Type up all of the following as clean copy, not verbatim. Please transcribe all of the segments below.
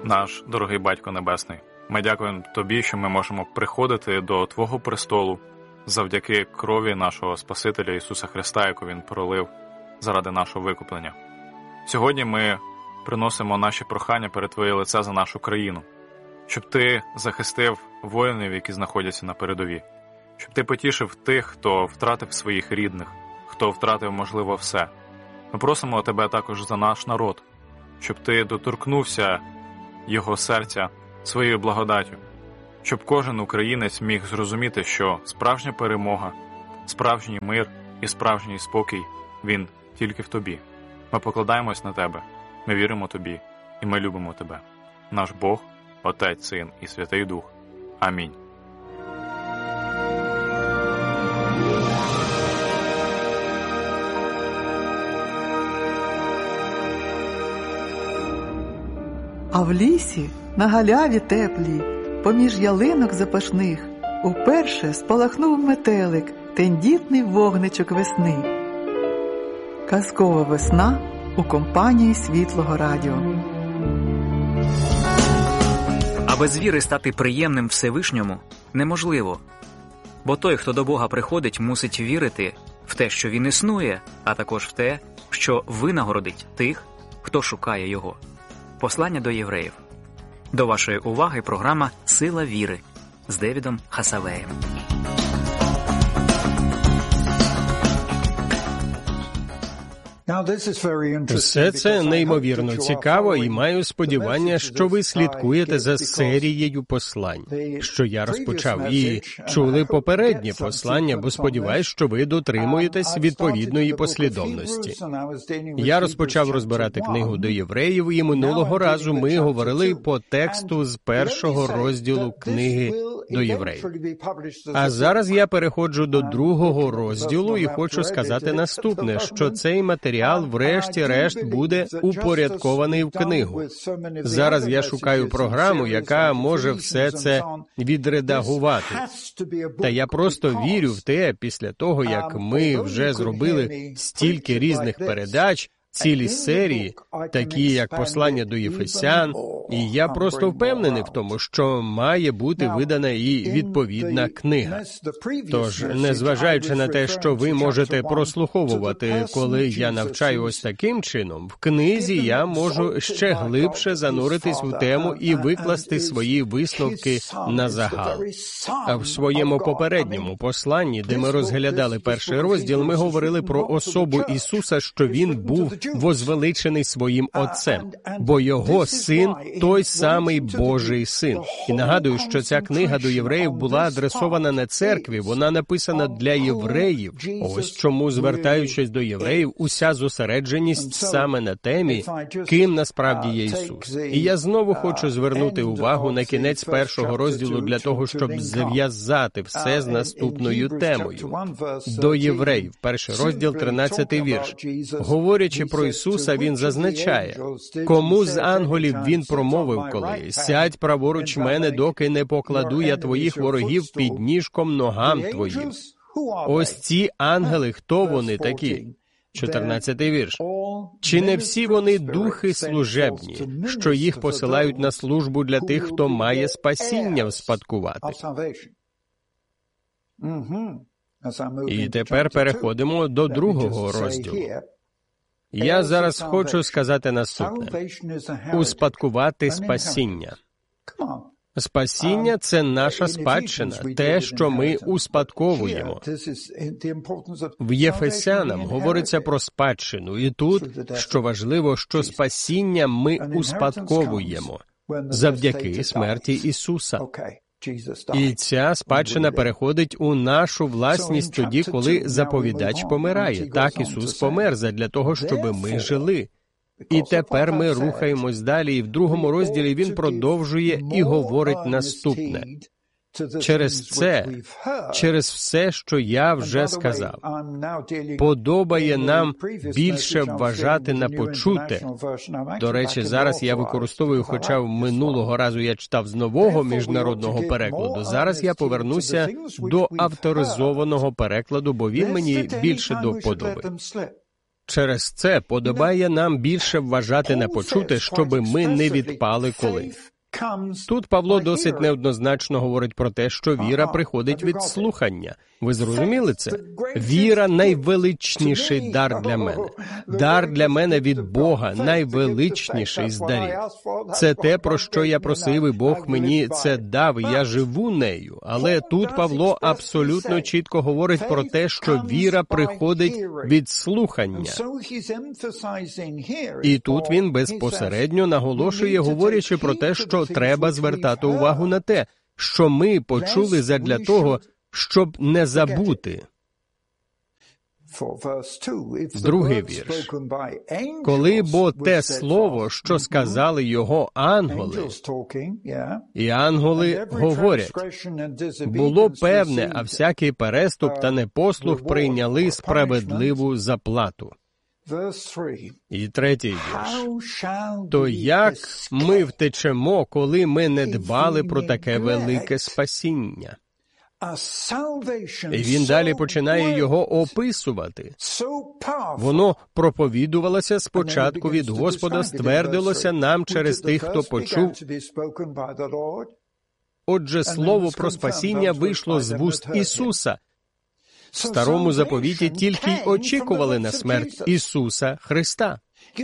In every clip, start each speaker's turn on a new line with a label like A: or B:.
A: Наш дорогий Батько Небесний, ми дякуємо Тобі, що ми можемо приходити до Твого престолу завдяки крові нашого Спасителя Ісуса Христа, яку Він пролив заради нашого викуплення. Сьогодні ми приносимо наші прохання перед Твоє лице за нашу країну, щоб Ти захистив воїнів, які знаходяться на передовій, щоб Ти потішив тих, хто втратив своїх рідних, хто втратив, можливо, все. Ми просимо Тебе також за наш народ, щоб Ти доторкнувся його серця своєю благодаттю, щоб кожен українець міг зрозуміти, що справжня перемога, справжній мир і справжній спокій, він тільки в Тобі. Ми покладаємось на Тебе, ми віримо Тобі і ми любимо Тебе. Наш Бог, Отець, Син і Святий Дух. Амінь.
B: А в лісі, на галяві теплій, поміж ялинок запашних, уперше спалахнув метелик, тендітний вогничок весни. Казкова весна у компанії Світлого Радіо.
C: А без віри стати приємним Всевишньому неможливо. Бо той, хто до Бога приходить, мусить вірити в те, що Він існує, а також в те, що винагородить тих, хто шукає Його. Послання до євреїв. До вашої уваги програма «Сила віри» з Девідом Хасавеєм.
D: Все це неймовірно цікаво і маю сподівання, що ви слідкуєте за серією послань, що я розпочав, і чули попереднє послання, бо сподіваюсь, що ви дотримуєтесь відповідної послідовності. Я розпочав розбирати книгу до євреїв, і минулого разу ми говорили по тексту з 1-го розділу книги до євреїв. А зараз я переходжу до 2-го розділу і хочу сказати наступне, що цей матеріал врешті-решт буде упорядкований в книгу. Зараз я шукаю програму, яка може все це відредагувати. Та я просто вірю в те, після того, як ми вже зробили стільки різних передач, цілі серії, такі як послання до Єфесян, і я просто впевнений в тому, що має бути видана і відповідна книга. Тож, незважаючи на те, що ви можете прослуховувати, коли я навчаю ось таким чином, в книзі я можу ще глибше зануритись в тему і викласти свої висновки на загал. А в своєму попередньому посланні, де ми розглядали 1-й розділ, ми говорили про особу Ісуса, що Він був возвеличений своїм Отцем, бо Його Син – той самий Божий Син. І нагадую, що ця книга до євреїв була адресована не церкві, вона написана для євреїв. Ось чому, звертаючись до євреїв, уся зосередженість саме на темі, ким насправді є Ісус. І я знову хочу звернути увагу на кінець 1-го розділу для того, щоб зв'язати все з наступною темою. До євреїв, 1-й розділ, 13-й вірш. Говорячи про Ісуса, він зазначає, кому з ангелів він промовив коли, «Сядь праворуч мене, доки не покладу я твоїх ворогів під ніжком ногам твоїм». Ось ці ангели, хто вони такі? 14-й вірш. Чи не всі вони духи служебні, що їх посилають на службу для тих, хто має спасіння вспадкувати? І тепер переходимо до 2-го розділу. Я зараз хочу сказати наступне. Успадкувати спасіння. Спасіння – це наша спадщина, те, що ми успадковуємо. В Єфесянам говориться про спадщину, і тут, що важливо, що спасіння ми успадковуємо завдяки смерті Ісуса. І ця спадщина переходить у нашу власність тоді, коли заповідач помирає. Так, Ісус помер задля того, щоб ми жили. І тепер ми рухаємось далі, і в 2-му розділі він продовжує і говорить наступне. Через все, що я вже сказав, подобає нам більше вважати на почуте. До речі, зараз я використовую, хоча минулого разу я читав з нового міжнародного перекладу, зараз я повернуся до авторизованого перекладу, бо він мені більше до вподоби. Через це подобає нам більше вважати на почуте, щоби ми не відпали коли. Тут Павло досить неоднозначно говорить про те, що віра приходить від слухання. Ви зрозуміли це? Віра – найвеличніший дар для мене. Дар для мене від Бога – найвеличніший з дарів. Це те, про що я просив, і Бог мені це дав, і я живу нею. Але тут Павло абсолютно чітко говорить про те, що віра приходить від слухання. І тут він безпосередньо наголошує, говорячи про те, що треба звертати увагу на те, що ми почули задля того, щоб не забути. Другий вірш. Коли бо те слово, що сказали його ангели, і ангели говорять, було певне, а всякий переступ та непослух прийняли справедливу заплату. І третій вірш. То як ми втечемо, коли ми не дбали про таке велике спасіння? І він далі починає його описувати. Воно проповідувалося спочатку від Господа, ствердилося нам через тих, хто почув. Отже, слово про спасіння вийшло з вуст Ісуса. В Старому Заповіті тільки й очікували на смерть Ісуса Христа.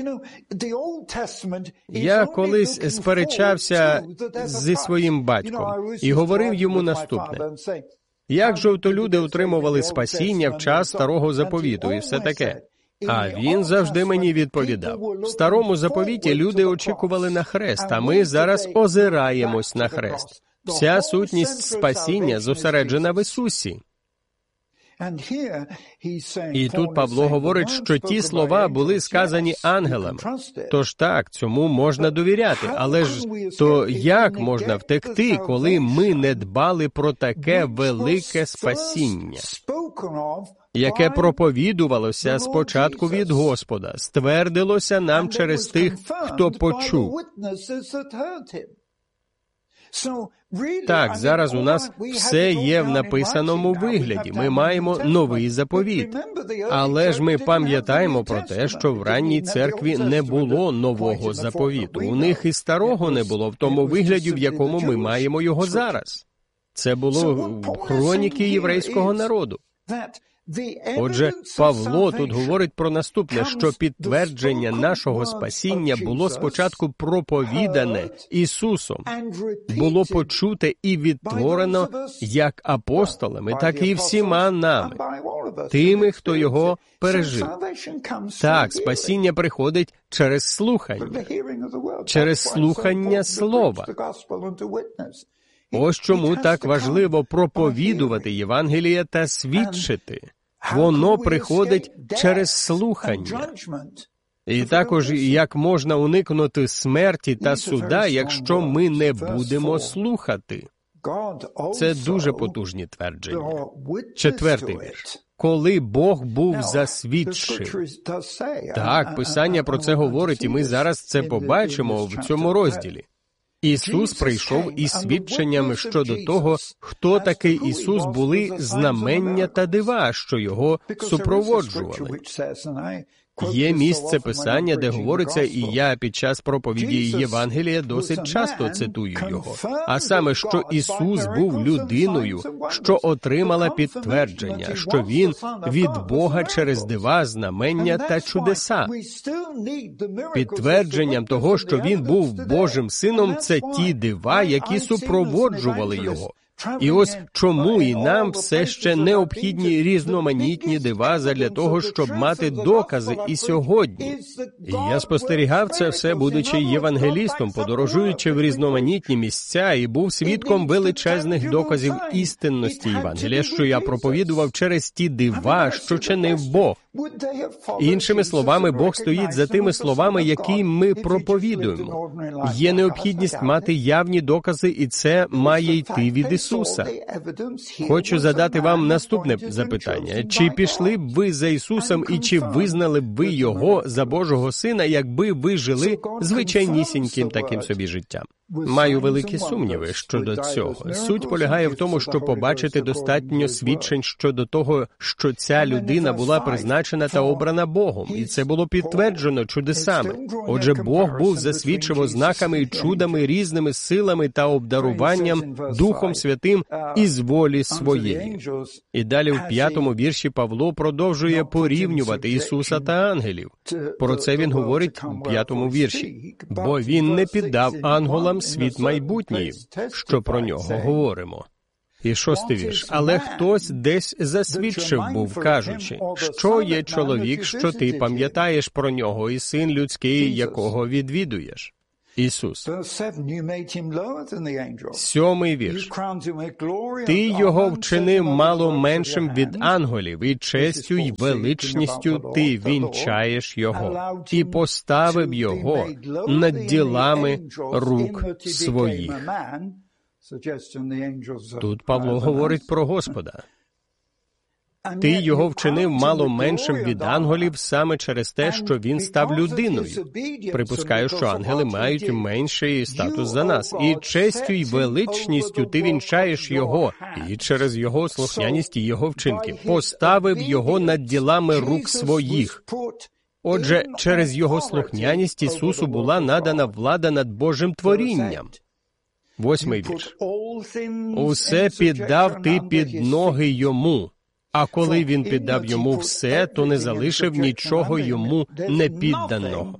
D: Я колись сперечався зі своїм батьком і говорив йому наступне. Як жовтолюди отримували спасіння в час Старого Заповіту і все таке? А він завжди мені відповідав. В Старому Заповіті люди очікували на хрест, а ми зараз озираємось на хрест. Вся сутність спасіння зосереджена в Ісусі. І тут Павло говорить, що ті слова були сказані ангелам. Тож так, цьому можна довіряти. Але ж то як можна втекти, коли ми не дбали про таке велике спасіння, яке проповідувалося спочатку від Господа, ствердилося нам через тих, хто почув? Так, зараз у нас все є в написаному вигляді. Ми маємо новий заповіт. Але ж ми пам'ятаємо про те, що в ранній церкві не було нового заповіту. У них і старого не було в тому вигляді, в якому ми маємо його зараз. Це було хроніки єврейського народу. Отже, Павло тут говорить про наступне, що підтвердження нашого спасіння було спочатку проповідане Ісусом, було почуте і відтворено як апостолами, так і всіма нами, тими, хто його пережив. Так, спасіння приходить через слухання слова. Ось чому так важливо проповідувати Євангеліє та свідчити. Воно приходить через слухання. І також, як можна уникнути смерті та суда, якщо ми не будемо слухати. Це дуже потужні твердження. Четвертий вірш. Коли Бог був засвідчив. Так, Писання про це говорить, і ми зараз це побачимо в цьому розділі. Ісус прийшов із свідченнями щодо того, хто такий Ісус, були знамення та дива, що Його супроводжували. Є місце Писання, де говориться, і я під час проповіді Євангелія досить часто цитую його, а саме, що Ісус був людиною, що отримала підтвердження, що Він від Бога через дива, знамення та чудеса. Підтвердженням того, що Він був Божим Сином, це ті дива, які супроводжували Його. І ось чому і нам все ще необхідні різноманітні дива задля того, щоб мати докази і сьогодні. І я спостерігав це все, будучи євангелістом, подорожуючи в різноманітні місця, і був свідком величезних доказів істинності Євангелія, що я проповідував через ті дива, що чинив Бог. Іншими словами, Бог стоїть за тими словами, які ми проповідуємо. Є необхідність мати явні докази, і це має йти від Ісуса. Хочу задати вам наступне запитання. Чи пішли б ви за Ісусом і чи визнали б ви Його за Божого Сина, якби ви жили звичайнісіньким таким собі життям? Маю великі сумніви щодо цього. Суть полягає в тому, що побачити достатньо свідчень щодо того, що ця людина була призначена та обрана Богом, і це було підтверджено чудесами. Отже, Бог був засвідчив ознаками і чудами, різними силами та обдаруванням Духом Святим із волі своєї. І далі в 5-му вірші Павло продовжує порівнювати Ісуса та ангелів. Про це він говорить у 5-му вірші. «Бо він не піддав ангелам світ майбутній, що про нього говоримо». І 6-й вірш. «Але хтось десь засвідчив був, кажучи, що є чоловік, що ти пам'ятаєш про нього, і син людський, якого відвідуєш». Ісус. 7-й вірш. «Ти його вчинив мало меншим від ангелів, і честю й величністю ти вінчаєш його, і поставив його над ділами рук своїх». Тут Павло говорить про Господа. «Ти його вчинив мало меншим від ангелів саме через те, що він став людиною». Припускаю, що ангели мають менший статус за нас. «І честю й величністю ти вінчаєш його, і через його слухняність і його вчинки поставив його над ділами рук своїх». Отже, через його слухняність Ісусу була надана влада над Божим творінням. 8-й вірш. «Усе піддав ти під ноги йому». А коли він піддав йому все, то не залишив нічого йому непідданого.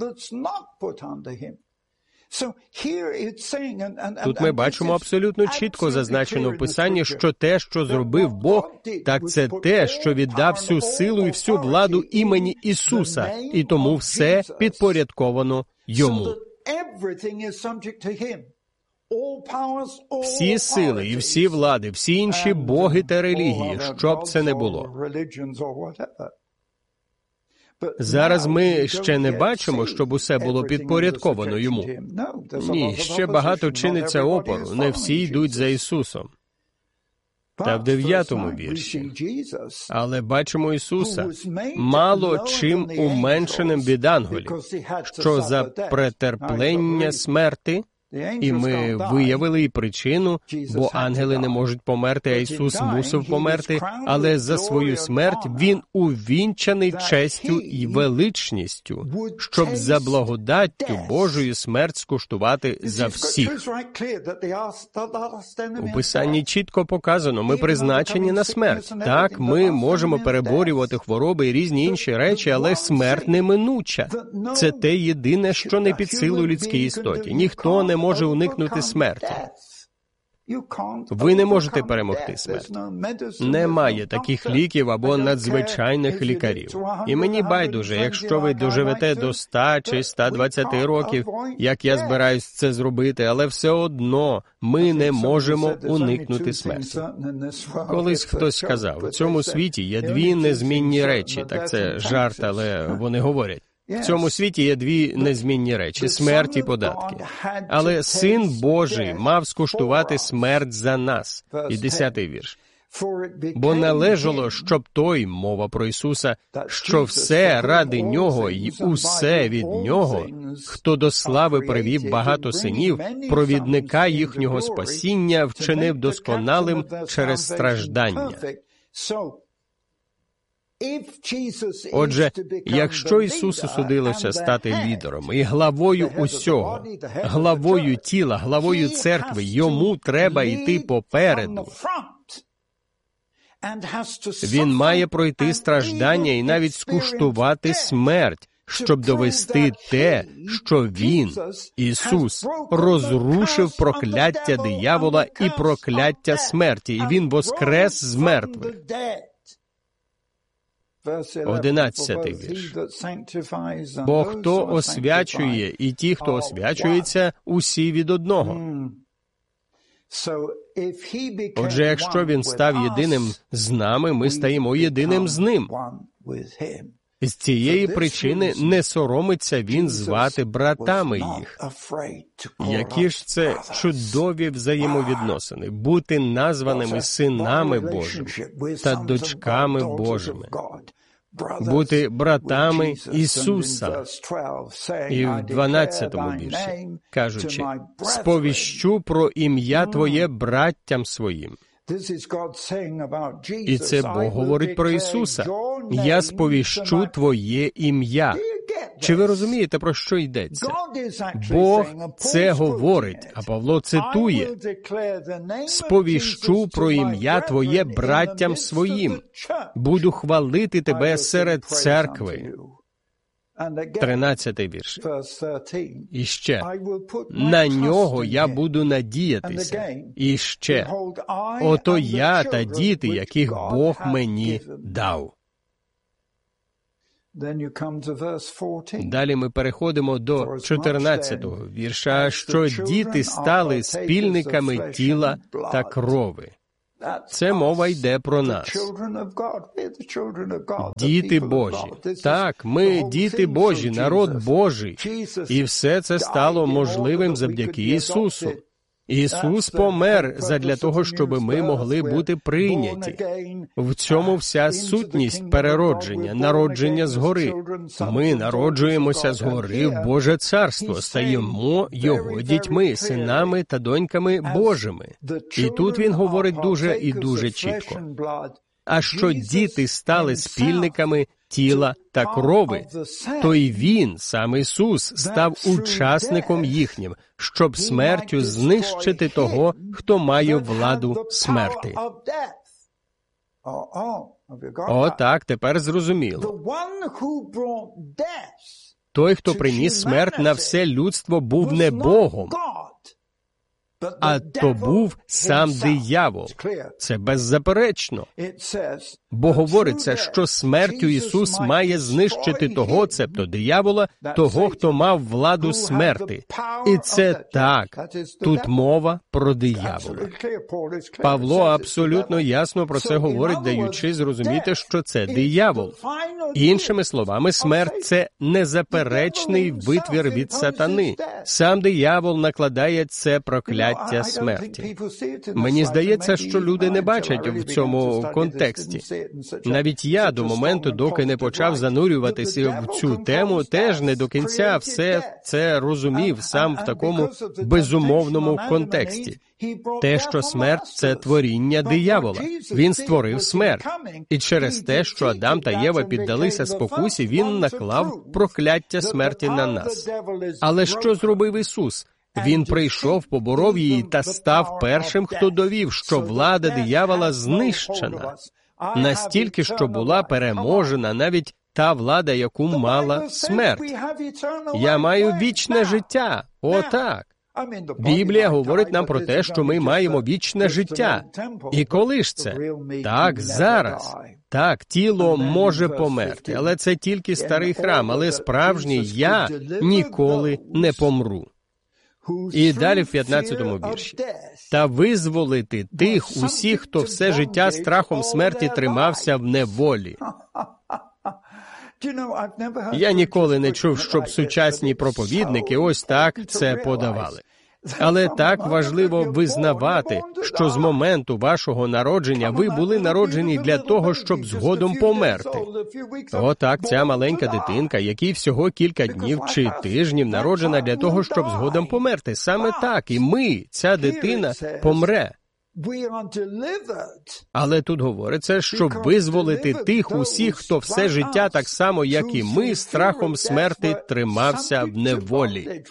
D: Тут ми бачимо абсолютно чітко зазначено в Писанні, що те, що зробив Бог, так це те, що віддав всю силу і всю владу імені Ісуса, і тому все підпорядковано йому. Всі сили і всі влади, всі інші боги та релігії, що б це не було. Зараз ми ще не бачимо, щоб усе було підпорядковано йому. Ні, ще багато чиниться опору, не всі йдуть за Ісусом. Та в 9-му вірші. «Але бачимо Ісуса, мало чим уменшеним від ангелів, що за претерплення смерти». І ми виявили і причину, бо ангели не можуть померти, а Ісус мусив померти, але за свою смерть Він увінчаний честю і величністю, щоб за благодаттю Божою смерть скуштувати за всіх. У Писанні чітко показано, ми призначені на смерть. Так, ми можемо переборювати хвороби і різні інші речі, але смерть неминуча. Це те єдине, що не під силу людській істоті. Ніхто не може уникнути смерті. Ви не можете перемогти смерть. Немає таких ліків або надзвичайних лікарів. І мені байдуже, якщо ви доживете до 100 чи 120 років, як я збираюсь це зробити, але все одно ми не можемо уникнути смерті. Колись хтось сказав, у цьому світі є дві незмінні речі. Так це жарт, але вони говорять. В цьому світі є дві незмінні речі – смерть і податки. Але Син Божий мав скуштувати смерть за нас. І 10-й вірш. «Бо належало, щоб той, мова про Ісуса, що все ради Нього й усе від Нього, хто до слави привів багато синів, провідника їхнього спасіння вчинив досконалим через страждання». Отже, якщо Ісусу судилося стати лідером і главою усього, главою тіла, главою церкви, Йому треба йти попереду. Він має пройти страждання і навіть скуштувати смерть, щоб довести те, що Він, Ісус, розрушив прокляття диявола і прокляття смерті, і Він воскрес з мертвих. 11-й вірш. «Бо хто освячує, і ті, хто освячується, усі від одного». Отже, якщо Він став єдиним з нами, ми стаємо єдиним з Ним. З цієї причини не соромиться Він звати братами їх. Які ж це чудові взаємовідносини – бути названими синами Божими та дочками Божими. бути братами Ісуса. І в 12-му вірші, кажучи, «Сповіщу про ім'я Твоє браттям своїм». І це Бог говорить про Ісуса. «Я сповіщу Твоє ім'я». Чи ви розумієте, про що йдеться? Бог це говорить, а Павло цитує. «Сповіщу про ім'я Твоє браттям своїм. Буду хвалити Тебе серед церкви». 13-й вірш. І ще. «На нього я буду надіятися». І ще. «Ото я та діти, яких Бог мені дав». Далі ми переходимо до 14-го вірша, що діти стали спільниками тіла та крови. Це мова йде про нас. Діти Божі. Так, ми діти Божі, народ Божий. І все це стало можливим завдяки Ісусу. Ісус помер задля того, щоб ми могли бути прийняті. В цьому вся сутність переродження, народження згори. Ми народжуємося згори в Боже Царство, стаємо Його дітьми, синами та доньками Божими. І тут він говорить дуже і дуже чітко. А що діти стали спільниками тіла та крови, то й Він, сам Ісус, став учасником їхнім, щоб смертю знищити того, хто має владу смерти. Отак, тепер зрозуміло. Той, хто приніс смерть на все людство, був не Богом, а то був сам диявол. Це беззаперечно. Бо говориться, що смертю Ісус має знищити того, цебто диявола, того, хто мав владу смерти. І це так. Тут мова про диявола. Павло абсолютно ясно про це говорить, даючи зрозуміти, що це диявол. Іншими словами, смерть – це незаперечний витвір від сатани. Сам диявол накладає це прокляття смерті. Мені здається, що люди не бачать в цьому контексті. Навіть я до моменту, доки не почав занурюватися в цю тему, теж не до кінця все це розумів сам в такому безумовному контексті. Те, що смерть – це творіння диявола. Він створив смерть. І через те, що Адам та Єва піддалися спокусі, він наклав прокляття смерті на нас. Але що зробив Ісус? Він прийшов, поборов її та став першим, хто довів, що влада диявола знищена. Настільки, що була переможена навіть та влада, яку мала смерть. Я маю вічне життя. Отак. Біблія говорить нам про те, що ми маємо вічне життя. І коли ж це? Так, зараз. Так, тіло може померти, але це тільки старий храм, але справжній я ніколи не помру. І далі в 15-му вірші. «Та визволити тих усіх, хто все життя страхом смерті тримався в неволі». Я ніколи не чув, щоб сучасні проповідники ось так це подавали. Але так важливо визнавати, що з моменту вашого народження ви були народжені для того, щоб згодом померти. Отак ця маленька дитинка, якій всього кілька днів чи тижнів, народжена для того, щоб згодом померти. Саме так і ми, ця дитина, помре. Але тут говориться, щоб визволити тих усіх, хто все життя, так само, як і ми, страхом смерти тримався в неволі.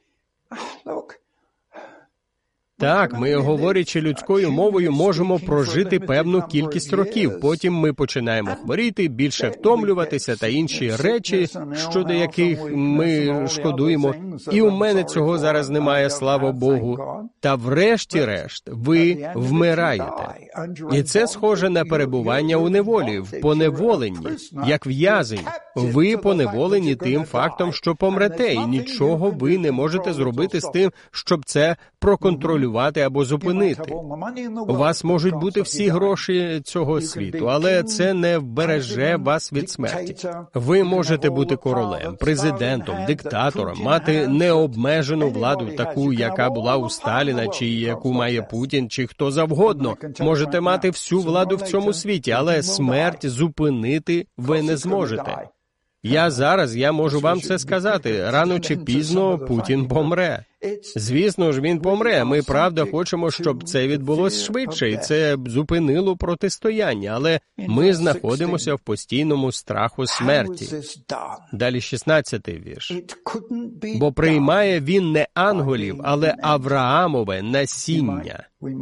D: Так, ми, говорячи людською мовою, можемо прожити певну кількість років. Потім ми починаємо хворіти, більше втомлюватися та інші речі, щодо яких ми шкодуємо. І у мене цього зараз немає, слава Богу. Та врешті-решт ви вмираєте. І це схоже на перебування у неволі, в поневоленні, як в'язень. Ви поневолені тим фактом, що помрете, і нічого ви не можете зробити з тим, щоб це проконтролювати контролювати або зупинити. У вас можуть бути всі гроші цього світу, але це не вбереже вас від смерті. Ви можете бути королем, президентом, диктатором, мати необмежену владу, таку, яка була у Сталіна, чи яку має Путін, чи хто завгодно. Можете мати всю владу в цьому світі, але смерть зупинити ви не зможете. Я можу вам це сказати. Рано чи пізно Путін помре. Звісно ж, він помре. Ми, правда, хочемо, щоб це відбулося швидше, і це зупинило протистояння, але ми знаходимося в постійному страху смерті. Далі 16-й вірш. «Бо приймає він не ангелів, але Авраамове насіння».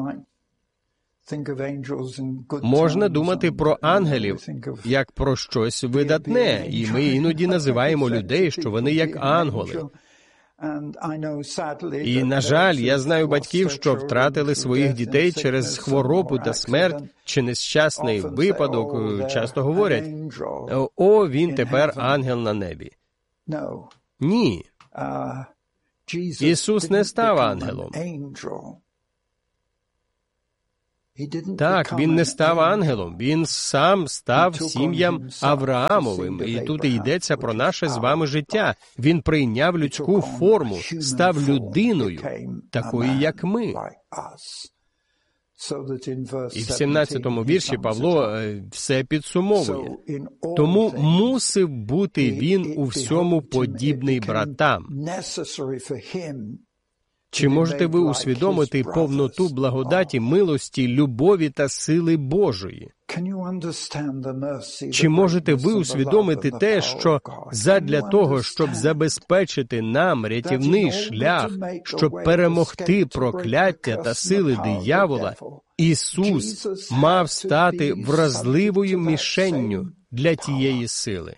D: Можна думати про ангелів як про щось видатне, і ми іноді називаємо людей, що вони як ангели. І, на жаль, я знаю батьків, що втратили своїх дітей через хворобу та смерть чи нещасний випадок, часто говорять: «О, він тепер ангел на небі». Ні. Ісус не став ангелом. Так, він не став ангелом, він сам став сім'ям Авраамовим, і тут і йдеться про наше з вами життя. Він прийняв людську форму, став людиною, такою, як ми. І в 17-му вірші Павло все підсумовує. Тому мусив бути він у всьому подібний братам. Чи можете ви усвідомити повноту благодаті, милості, любові та сили Божої? Чи можете ви усвідомити те, що задля того, щоб забезпечити нам рятівний шлях, щоб перемогти прокляття та сили диявола, Ісус мав стати вразливою мішенню для тієї сили?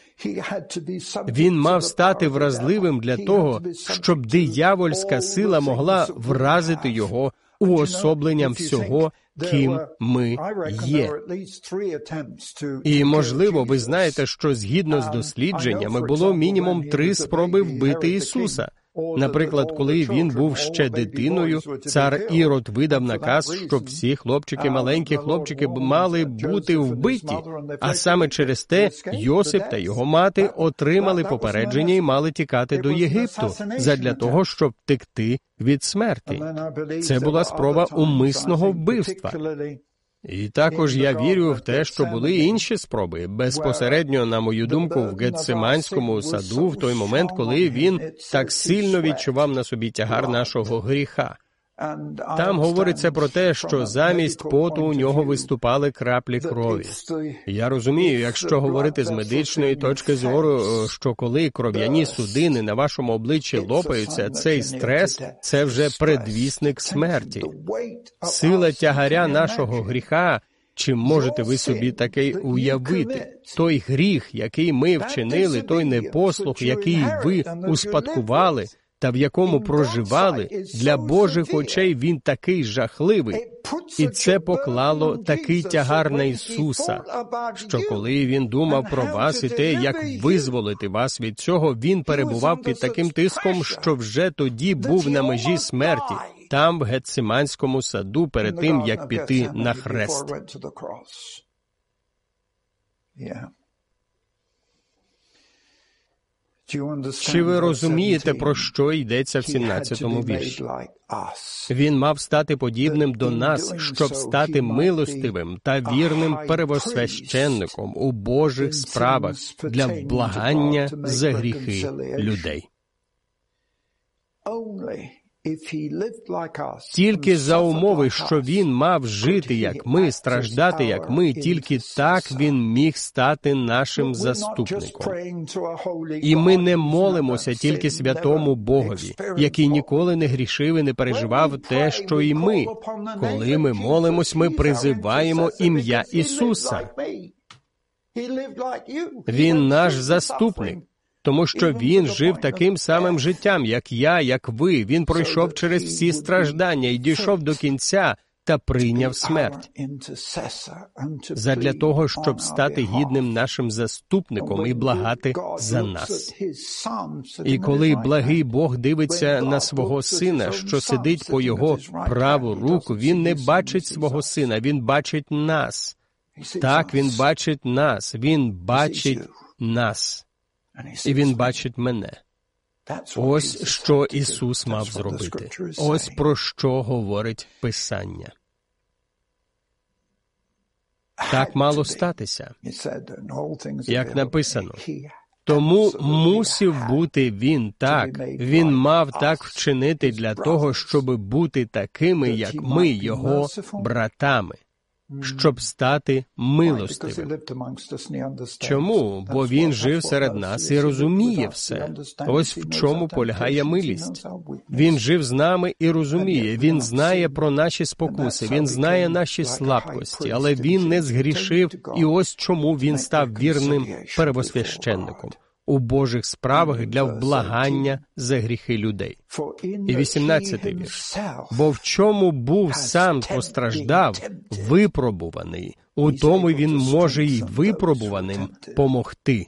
D: Він мав стати вразливим для того, щоб диявольська сила могла вразити його уособленням всього, ким ми є. І, можливо, ви знаєте, що згідно з дослідженнями було мінімум 3 спроби вбити Ісуса. Наприклад, коли він був ще дитиною, цар Ірод видав наказ, щоб всі маленькі хлопчики мали бути вбиті, а саме через те Йосип та його мати отримали попередження і мали тікати до Єгипту задля того, щоб втекти від смерті. Це була спроба умисного вбивства. І також я вірю в те, що були інші спроби. Безпосередньо, на мою думку, в Гетсиманському саду, в той момент, коли він так сильно відчував на собі тягар нашого гріха. Там говориться про те, що замість поту у нього виступали краплі крові. Я розумію, якщо говорити з медичної точки зору, що коли кров'яні судини на вашому обличчі лопаються, цей стрес – це вже предвісник смерті. Сила тягаря нашого гріха, чи можете ви собі таке уявити? Той гріх, який ми вчинили, той непослух, який ви успадкували, та в якому проживали, для Божих очей він такий жахливий. І це поклало такий тягар на Ісуса, що коли Він думав про вас і те, як визволити вас від цього, Він перебував під таким тиском, що вже тоді був на межі смерті, там, в Гетсиманському саду, перед тим, як піти на хрест. Чи ви розумієте, про що йдеться в 17-му вірші? Він мав стати подібним до нас, щоб стати милостивим та вірним первосвященником у Божих справах для вблагання за гріхи людей. Тільки за умови, що він мав жити, як ми, страждати, як ми, тільки так він міг стати нашим заступником. І ми не молимося тільки святому Богові, який ніколи не грішив і не переживав те, що і ми. Коли ми молимось, ми призиваємо ім'я Ісуса. Він наш заступник. Тому що Він жив таким самим життям, як я, як ви. Він пройшов через всі страждання і дійшов до кінця, та прийняв смерть задля того, щоб стати гідним нашим заступником і благати за нас. І коли благий Бог дивиться на свого Сина, що сидить по Його праву руку, Він не бачить свого Сина, Він бачить нас. Так, Він бачить нас, Він бачить нас. І Він бачить мене. Ось що Ісус мав зробити. Ось про що говорить Писання. Так мало статися. Як написано, тому мусив бути Він так, Він мав так вчинити для того, щоб бути такими, як ми, Його братами, щоб стати милостивим. Чому? Бо Він жив серед нас і розуміє все. Ось в чому полягає милість. Він жив з нами і розуміє. Він знає про наші спокуси, Він знає наші слабкості, але Він не згрішив, і ось чому Він став вірним первосвященником у Божих справах для вблагання за гріхи людей. І 18-й вірш. Бо в чому був сам постраждав, випробуваний, у тому він може й випробуваним помогти.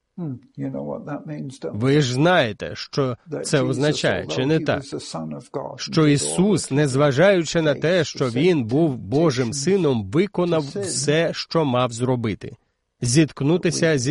D: Ви ж знаєте, що це означає, чи не так? Що Ісус, незважаючи на те, що Він був Божим Сином, виконав все, що мав зробити. Зіткнутися зі